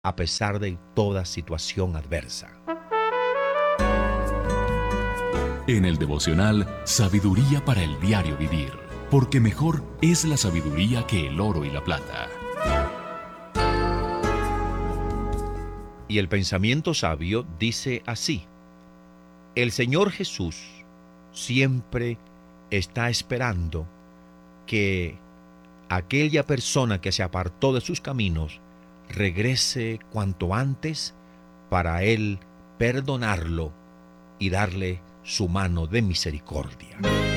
a pesar de toda situación adversa. En el devocional, sabiduría para el diario vivir, porque mejor es la sabiduría que el oro y la plata. Y el pensamiento sabio dice así: el Señor Jesús siempre está esperando que aquella persona que se apartó de sus caminos regrese cuanto antes para Él perdonarlo y darle su mano de misericordia.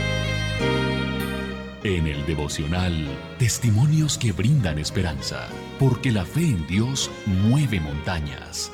En el devocional, testimonios que brindan esperanza, porque la fe en Dios mueve montañas.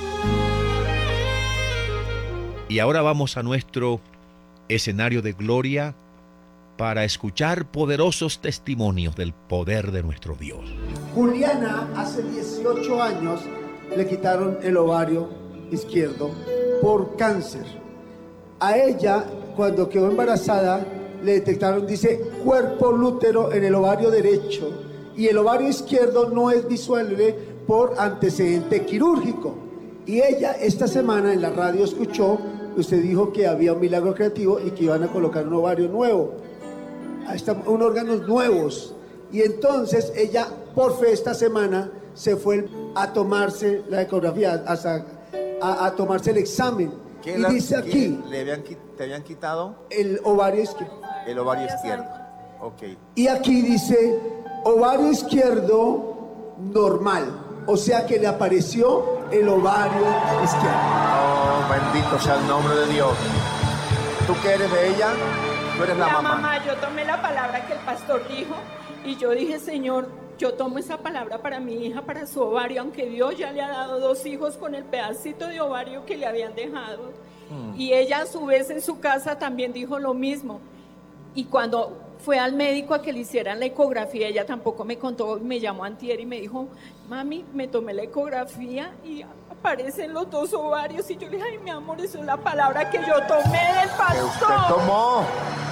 Y ahora vamos a nuestro escenario de gloria para escuchar poderosos testimonios del poder de nuestro Dios. Juliana hace 18 años le quitaron el ovario izquierdo por cáncer. A ella, cuando quedó embarazada, le detectaron, dice, cuerpo lútero en el ovario derecho, y el ovario izquierdo no es visual por antecedente quirúrgico. Y ella esta semana en la radio escuchó, usted dijo que había un milagro creativo y que iban a colocar un ovario nuevo, unos órganos nuevos. Y entonces ella, por fe, esta semana se fue a tomarse la ecografía, a tomarse el examen. Y dice aquí, ¿te habían quitado? El ovario izquierdo. El ovario izquierdo. Ok. Y aquí dice, ovario izquierdo normal. O sea que le apareció el ovario izquierdo. Oh, bendito sea el nombre de Dios. ¿Tú qué eres de ella? Tú eres la mamá. Yo tomé la palabra que el pastor dijo y yo dije, Señor, yo tomo esa palabra para mi hija, para su ovario, aunque Dios ya le ha dado 2 hijos con el pedacito de ovario que le habían dejado. Y ella a su vez en su casa también dijo lo mismo. Y cuando fue al médico a que le hicieran la ecografía, ella tampoco me contó, me llamó antier y me dijo, mami, me tomé la ecografía y aparecen los 2 ovarios. Y yo le dije, ay, mi amor, eso es la palabra que yo tomé del pastor. ¿Que usted tomó?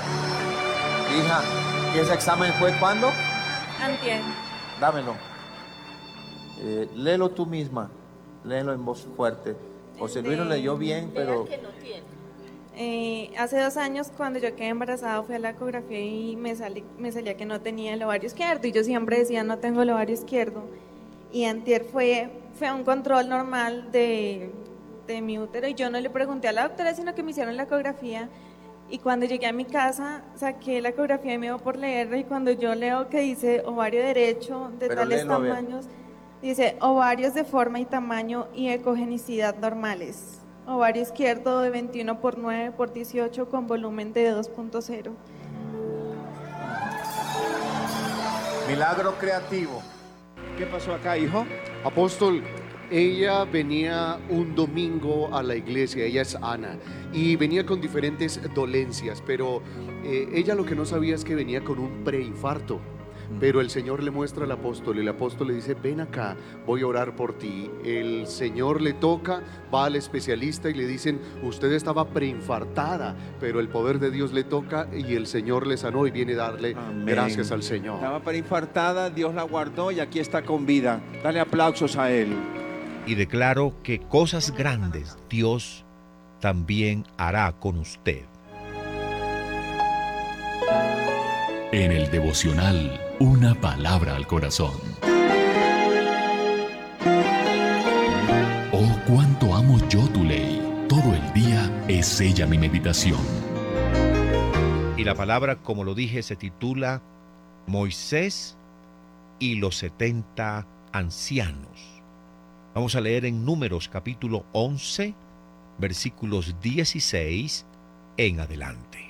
Hija, ¿y ese examen fue cuándo? Antier. Dámelo. Léelo tú misma, léelo en voz fuerte. José Luis lo leyó bien, pero... Que no tiene. Hace 2 años, cuando yo quedé embarazada, fui a la ecografía y me salía que no tenía el ovario izquierdo. Y yo siempre decía, no tengo el ovario izquierdo. Y antier fue a un control normal de mi útero. Y yo no le pregunté a la doctora, sino que me hicieron la ecografía. Y cuando llegué a mi casa, saqué la ecografía y me iba por leerla. Y cuando yo leo que dice ovario derecho de Pero tales léelo, a ver. tamaños, dice ovarios de forma y tamaño y ecogenicidad normales. Ovario izquierdo de 21 por 9 por 18 con volumen de 2.0. Milagro creativo. ¿Qué pasó acá, hijo? Apóstol, ella venía un domingo a la iglesia, ella es Ana, y venía con diferentes dolencias, pero ella lo que no sabía es que venía con un preinfarto. Pero el Señor le muestra al apóstol y el apóstol le dice, ven acá, voy a orar por ti. El Señor le toca, va al especialista y le dicen, usted estaba preinfartada, pero el poder de Dios le toca y el Señor le sanó y viene a darle gracias al Señor. Estaba preinfartada, Dios la guardó y aquí está con vida. Dale aplausos a Él. Y declaro que cosas grandes Dios también hará con usted. En el devocional, una palabra al corazón. Oh, cuánto amo yo tu ley. Todo el día es ella mi meditación. Y la palabra, como lo dije, se titula Moisés y los 70 ancianos. Vamos a leer en Números capítulo 11, versículos 16 en adelante.